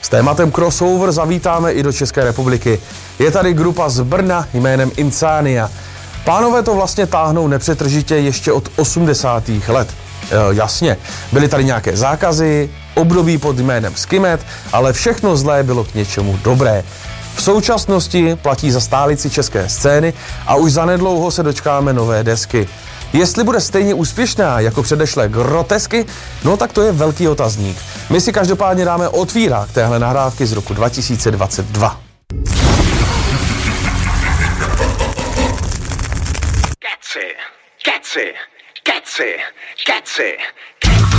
S tématem crossover zavítáme i do České republiky. Je tady grupa z Brna jménem Insania. Pánové to vlastně táhnou nepřetržitě ještě od 80. let. Jasně, byly tady nějaké zákazy, období pod jménem Skimet, ale všechno zlé bylo k něčemu dobré. V současnosti platí za stálici české scény a už zanedlouho se dočkáme nové desky. Jestli bude stejně úspěšná jako předešlé Grotesky, no tak to je velký otazník. My si každopádně dáme otvírák téhle nahrávky z roku 2022. Keci, keci, keci, keci,